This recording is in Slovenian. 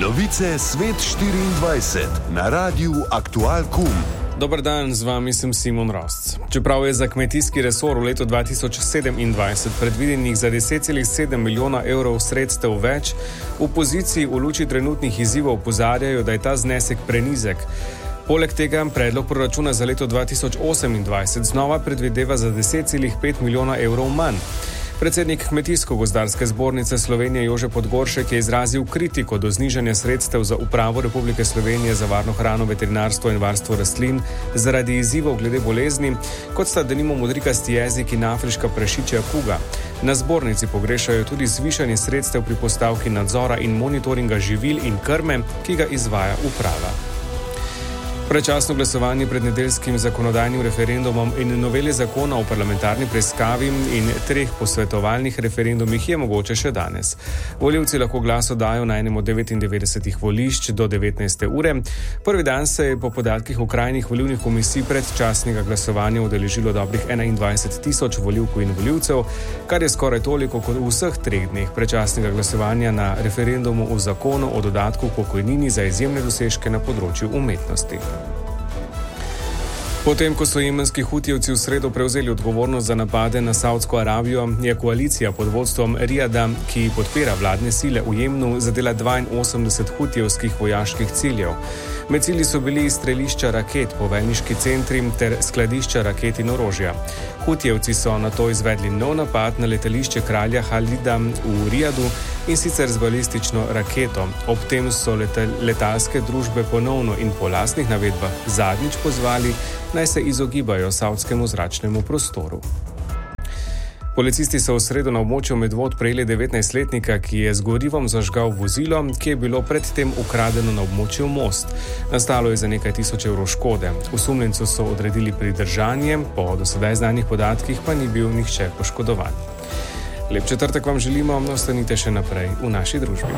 Novice Svet 24 na Radiu Aktual.com. Dober dan, z vami sem Simon Rosc. Čeprav je za kmetijski resor v letu 2027 predvidenih za 10,7 milijona evrov sredstev več, v opoziciji v luči trenutnih izzivov opozarjajo, da je ta znesek prenizek. Poleg tega predlog proračuna za leto 2028 znova predvideva za 10,5 milijona evrov manj. Predsednik Kmetijsko-gozdarske zbornice Slovenije Jože Podgoršek je izrazil kritiko do znižanja sredstev za Upravo Republike Slovenije za varno hrano, veterinarstvo in varstvo rastlin zaradi izzivov glede bolezni, kot sta denimo modrikasti jezik in afriška prašičja kuga. Na zbornici pogrešajo tudi zvišanje sredstev pri postavki nadzora in monitoringa živil in krme, ki ga izvaja uprava. Predčasno glasovanje pred nedeljskim zakonodajnim referendumom in noveli zakona o parlamentarni preiskavi in 3 posvetovalnih referendumih je mogoče še danes. Volivci lahko glas oddajo na enem od 99 volišč do 19. ure. Prvi dan se je po podatkih okrajnih volilnih komisij predčasnega glasovanja udeležilo dobrih 21 tisoč volivk in volivcev, kar je skoraj toliko kot v vseh 3 dneh predčasnega glasovanja na referendumu o zakonu o dodatku k pokojnini za izjemne dosežke na področju umetnosti. Potem, ko so jemenski hutijevci v sredo prevzeli odgovornost za napade na Saudsko Arabijo, je koalicija pod vodstvom Rijada, ki podpira vladne sile v Jemnu, zadela 82 hutijevskih vojaških ciljev. Med cilji so bili strelišča raket, poveljniški centri ter skladišča raket in orožja. Hutijevci so nato izvedli nov napad na letališče kralja Halida v Rijadu in sicer z balistično raketo. Ob tem so letalske družbe ponovno in po lastnih navedbah zadnjič pozvali, naj se izogibajo savdskemu zračnemu prostoru. Policisti so v sredo na območju Medvod prejeli 19-letnika, ki je z gorivom zažgal vozilo, ki je bilo predtem ukradeno na območju Most. Nastalo je za nekaj tisoč evrov škode. Osumljencu so odredili pridržanje, po do sedaj znanih podatkih pa ni bil nihče poškodovan. Lep četrtek vam želimo, ostanite še naprej v naši družbi.